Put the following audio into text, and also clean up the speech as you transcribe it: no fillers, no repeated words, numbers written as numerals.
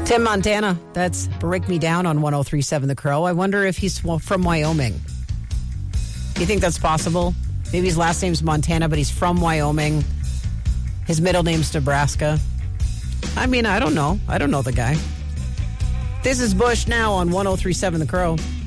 Tim Montana, that's Break Me Down on 103.7 The Crow. I wonder if he's from Wyoming. Do you think that's possible? Maybe his last name's Montana, but he's from Wyoming. His middle name's Nebraska. I mean, I don't know. I don't know the guy. This is Bush now on 103.7 The Crow.